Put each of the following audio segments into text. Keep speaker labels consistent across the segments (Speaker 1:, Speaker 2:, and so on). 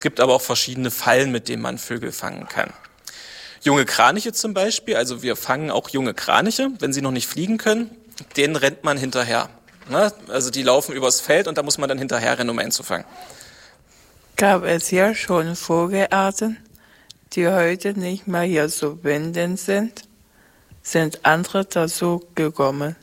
Speaker 1: Es gibt aber auch verschiedene Fallen, mit denen man Vögel fangen kann. Junge Kraniche zum Beispiel, also wir fangen auch junge Kraniche, wenn sie noch nicht fliegen können, denen rennt man hinterher. Also die laufen übers Feld und da muss man dann hinterher rennen, um einzufangen.
Speaker 2: Gab es hier schon Vogelarten, die heute nicht mehr hier zu finden sind? Sind andere dazu gekommen?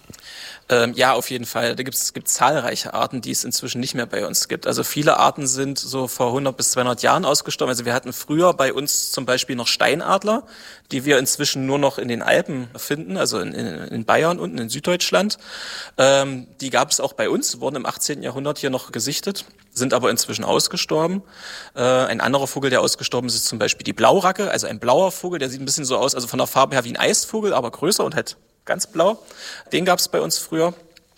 Speaker 1: Ja, auf jeden Fall. Es gibt zahlreiche Arten, die es inzwischen nicht mehr bei uns gibt. Also viele Arten sind so vor 100 bis 200 Jahren ausgestorben. Also wir hatten früher bei uns zum Beispiel noch Steinadler, die wir inzwischen nur noch in den Alpen finden, also in Bayern unten in Süddeutschland. Die gab es auch bei uns, wurden im 18. Jahrhundert hier noch gesichtet, sind aber inzwischen ausgestorben. Ein anderer Vogel, der ausgestorben ist, ist zum Beispiel die Blauracke, also ein blauer Vogel, der sieht ein bisschen so aus, also von der Farbe her wie ein Eisvogel, aber größer und halt ganz blau. Den gab es bei uns früher.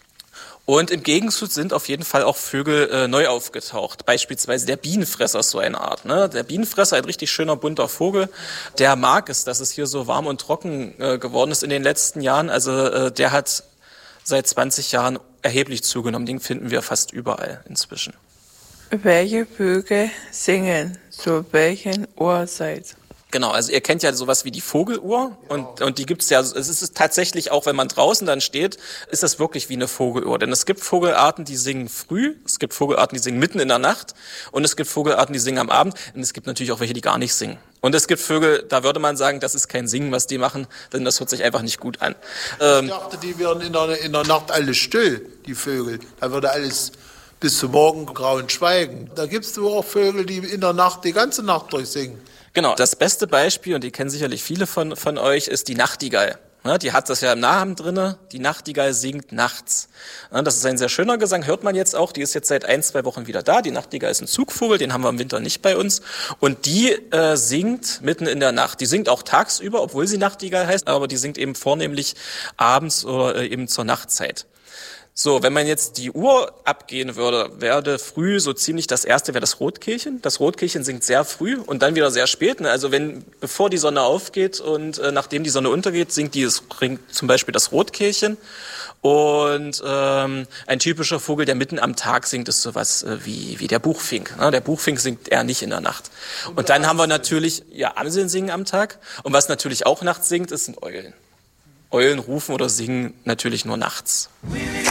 Speaker 1: Und im Gegenzug sind auf jeden Fall auch Vögel neu aufgetaucht. Beispielsweise der Bienenfresser ist so eine Art. Ne? Der Bienenfresser, ein richtig schöner, bunter Vogel, der mag es, dass es hier so warm und trocken geworden ist in den letzten Jahren. Also der hat seit 20 Jahren erheblich zugenommen. Den finden wir fast überall inzwischen.
Speaker 2: Welche Vögel singen zu welchen Uhrzeit?
Speaker 1: Genau, also ihr kennt ja sowas wie die Vogeluhr und die gibt's ja, es ist tatsächlich auch, wenn man draußen dann steht, ist das wirklich wie eine Vogeluhr. Denn es gibt Vogelarten, die singen früh, es gibt Vogelarten, die singen mitten in der Nacht und es gibt Vogelarten, die singen am Abend und es gibt natürlich auch welche, die gar nicht singen. Und es gibt Vögel, da würde man sagen, das ist kein Singen, was die machen, denn das hört sich einfach nicht gut an.
Speaker 3: Ich dachte, die wären in der Nacht alles still, die Vögel. Da würde alles bis zum Morgengrauen schweigen. Da gibt's wohl auch Vögel, die in der Nacht die ganze Nacht durchsingen.
Speaker 1: Genau, das beste Beispiel, und die kennen sicherlich viele von euch, ist die Nachtigall. Die hat das ja im Namen drinne. Die Nachtigall singt nachts. Das ist ein sehr schöner Gesang, hört man jetzt auch. Die ist jetzt seit 1-2 Wochen wieder da. Die Nachtigall ist ein Zugvogel, den haben wir im Winter nicht bei uns. Und die singt mitten in der Nacht. Die singt auch tagsüber, obwohl sie Nachtigall heißt, aber die singt eben vornehmlich abends oder eben zur Nachtzeit. So, wenn man jetzt die Uhr abgehen würde, wäre früh so ziemlich das erste wäre das Rotkehlchen. Das Rotkehlchen singt sehr früh und dann wieder sehr spät. Also bevor die Sonne aufgeht und nachdem die Sonne untergeht, singt zum Beispiel das Rotkehlchen. Und ein typischer Vogel, der mitten am Tag singt, ist sowas wie der Buchfink. Der Buchfink singt eher nicht in der Nacht. Und dann haben wir natürlich, Amseln singen am Tag. Und was natürlich auch nachts singt, sind Eulen. Eulen rufen oder singen natürlich nur nachts.